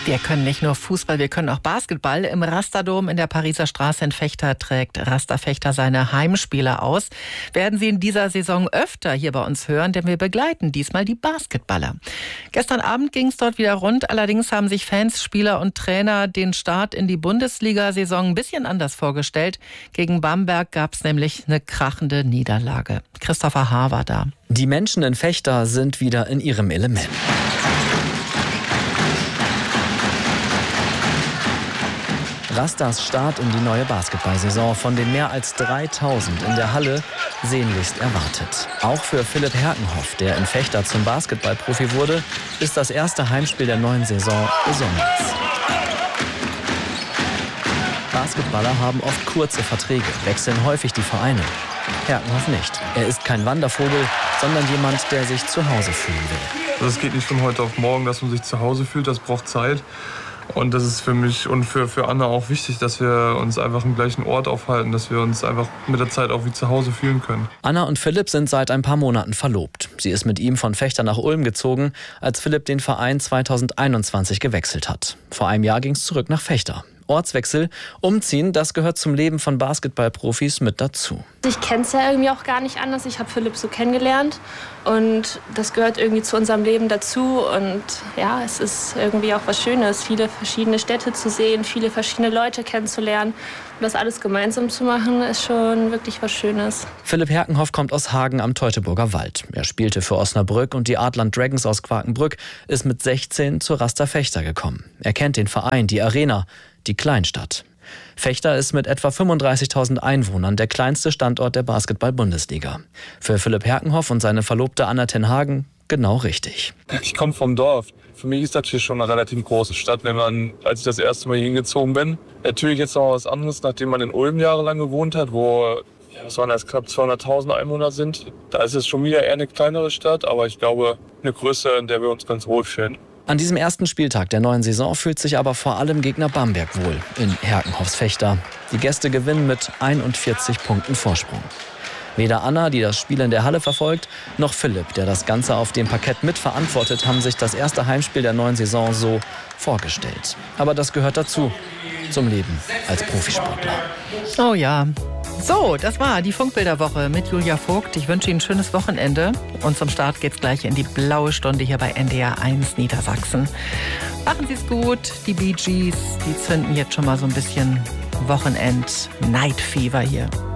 Wir können nicht nur Fußball, wir können auch Basketball. Im Rasterdom in der Pariser Straße in Fechter trägt Rasta Fechter seine Heimspiele aus. Werden Sie in dieser Saison öfter hier bei uns hören, denn wir begleiten diesmal die Basketballer. Gestern Abend ging es dort wieder rund. Allerdings haben sich Fans, Spieler und Trainer den Start in die Bundesliga-Saison ein bisschen anders vorgestellt. Gegen Bamberg gab es nämlich eine krachende Niederlage. Christopher Haar war da. Die Menschen in Fechter sind wieder in ihrem Element. Rastas Start in die neue Basketballsaison von den mehr als 3000 in der Halle sehnlichst erwartet. Auch für Philipp Herkenhoff, der in Fechter zum Basketballprofi wurde, ist das erste Heimspiel der neuen Saison besonders. Basketballer haben oft kurze Verträge, wechseln häufig die Vereine. Herkenhoff nicht. Er ist kein Wandervogel, sondern jemand, der sich zu Hause fühlen will. Es geht nicht von heute auf morgen, dass man sich zu Hause fühlt, das braucht Zeit. Und das ist für mich und für Anna auch wichtig, dass wir uns einfach im gleichen Ort aufhalten, dass wir uns einfach mit der Zeit auch wie zu Hause fühlen können. Anna und Philipp sind seit ein paar Monaten verlobt. Sie ist mit ihm von Fechter nach Ulm gezogen, als Philipp den Verein 2021 gewechselt hat. Vor einem Jahr ging es zurück nach Fechter. Ortswechsel, umziehen, das gehört zum Leben von Basketballprofis mit dazu. Ich kenne es ja irgendwie auch gar nicht anders. Ich habe Philipp so kennengelernt und das gehört irgendwie zu unserem Leben dazu. Und ja, es ist irgendwie auch was Schönes, viele verschiedene Städte zu sehen, viele verschiedene Leute kennenzulernen. Und das alles gemeinsam zu machen, ist schon wirklich was Schönes. Philipp Herkenhoff kommt aus Hagen am Teutoburger Wald. Er spielte für Osnabrück und die Adland Dragons aus Quakenbrück, ist mit 16 zu Rasta Fechter gekommen. Er kennt den Verein, die Arena, die Kleinstadt. Fechter ist mit etwa 35.000 Einwohnern der kleinste Standort der Basketball-Bundesliga. Für Philipp Herkenhoff und seine Verlobte Anna ten Hagen genau richtig. Ich komme vom Dorf. Für mich ist das hier schon eine relativ große Stadt, als ich das erste Mal hier hingezogen bin. Natürlich jetzt noch was anderes, nachdem man in Ulm jahrelang gewohnt hat, wo knapp 200.000 Einwohner sind. Da ist es schon wieder eher eine kleinere Stadt, aber ich glaube eine Größe, in der wir uns ganz wohl fühlen. An diesem ersten Spieltag der neuen Saison fühlt sich aber vor allem Gegner Bamberg wohl in Herkenhoffs Fechter. Die Gäste gewinnen mit 41 Punkten Vorsprung. Weder Anna, die das Spiel in der Halle verfolgt, noch Philipp, der das Ganze auf dem Parkett mitverantwortet, haben sich das erste Heimspiel der neuen Saison so vorgestellt. Aber das gehört dazu, zum Leben als Profisportler. Oh ja. So, das war die Funkbilderwoche mit Julia Vogt. Ich wünsche Ihnen ein schönes Wochenende. Und zum Start geht's gleich in die blaue Stunde hier bei NDR 1 Niedersachsen. Machen Sie es gut. Die Bee Gees, die zünden jetzt schon mal so ein bisschen Wochenend-Night Fever hier.